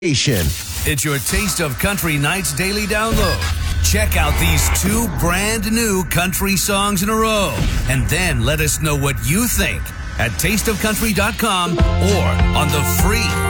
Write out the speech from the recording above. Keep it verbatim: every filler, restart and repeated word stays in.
It's your Taste of Country Nights daily download. Check out these two brand new country songs in a row, and then let us know what you think at taste of country dot com or on the free